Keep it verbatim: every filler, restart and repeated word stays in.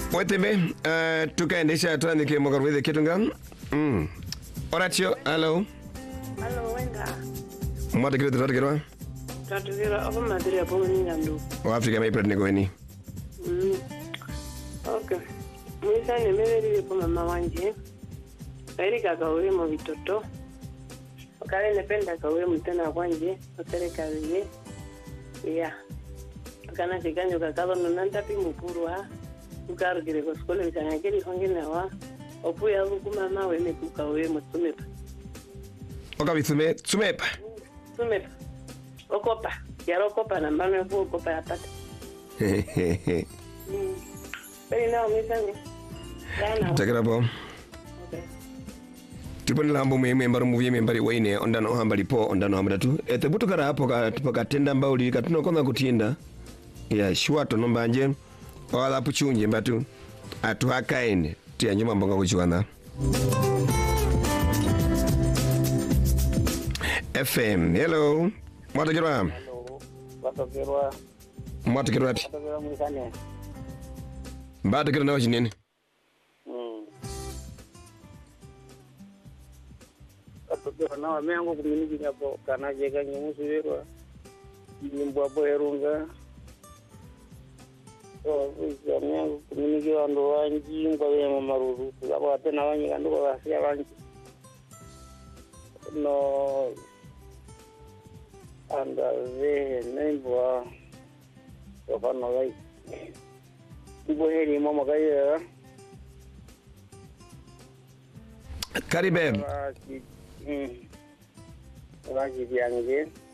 Wetebe, uh, tukaendesha tuandike mogarwede kitunga. Mm. Oratio, hello. Hello, wenga. Mwata kile tatu kirwa? Tatu kirwa, opo madiri ya pongo ninga ndu. O Afrika mai pretne kweni. Mm. Okay. Mwisa ni meweli lipo mama wanje. Kairi kakawe mo vitoto. Wakale nependa kawe mtena wanje. Otere kawe. Yeah. Kana chikanyo kakaba nunanta pi mupuru ha. Ukaru kire kwa skole mchangakiri hongine wa. Opu ya huku mama weme kukawe mo tumepa. Okabi tume, tumepa. Tumepa. Okopa. Yaro okopa na mbame fu okopa ya pata. Hehehe. Mm. Pero no, mi sangue. Dana. Takira po. Okay. Tipo ni lambo mwe mbaro muvi mbari waine ondano hambali po ondano hambatu. Ete buto kara hapo ka tipo katenda mbauli katuno konza kutinda. Ya shwato nombanje. Wala puchunje mbatu. Atu hakaine. Tia nyuma mbonga kuchwana. F M, hello. Mwata kirwa? Hello. Mwata kirwa. Mwata kirwa ati? Mwata kirwa mwisane. Mwata kirwa na wajinene? Hmm. Mwata kirwa na wamengo kuminiki nyapo kanajeka nyemusu wirwa. Jimbo hapo erunga. So, wisi mengo kuminiki wando wanji mkwa wema maruru. Kuzabo watena wanyi kanduko wasia wanji. No... And uh, the name was Sofano Light. People hear Mama Gaya. Caribbean. Raji, Raji, the Angel.